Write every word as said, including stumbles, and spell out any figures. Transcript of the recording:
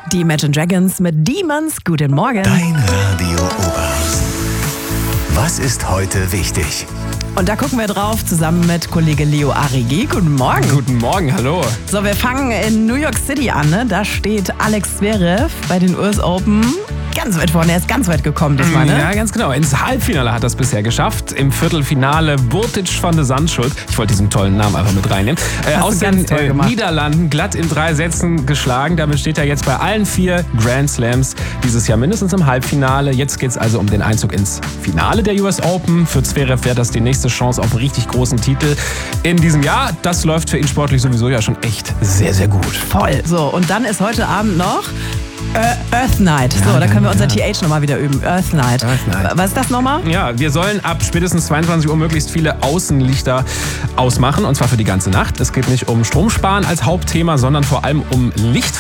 Die Imagine Dragons mit Demons. Guten Morgen. Dein Radio Oberhausen. Was ist heute wichtig? Und da gucken wir drauf zusammen mit Kollege Leo Arrighi. Guten Morgen. Guten Morgen, hallo. So, wir fangen in New York City an. Ne? Da steht Alex Zverev bei den U S Open ganz weit vorne. Er ist ganz weit gekommen diesmal, ne? Ja, ganz genau. Ins Halbfinale hat er es bisher geschafft. Im Viertelfinale Burtic van de Zandschulp. Ich wollte diesen tollen Namen einfach mit reinnehmen. Äh, aus den äh, Niederlanden glatt in drei Sätzen geschlagen. Damit steht er jetzt bei allen vier Grand Slams dieses Jahr mindestens im Halbfinale. Jetzt geht es also um den Einzug ins Finale der U S Open. Für Zverev wäre das die nächste Chance auf einen richtig großen Titel in diesem Jahr. Das läuft für ihn sportlich sowieso ja schon echt sehr, sehr gut. Voll. So, und dann ist heute Abend noch Earth Night. So, ja, da können wir unser ja. T H nochmal wieder üben. Earth Night. Earth Night. Was ist das nochmal? Ja, wir sollen ab spätestens zweiundzwanzig Uhr möglichst viele Außenlichter ausmachen. Und zwar für die ganze Nacht. Es geht nicht um Stromsparen als Hauptthema, sondern vor allem um Licht.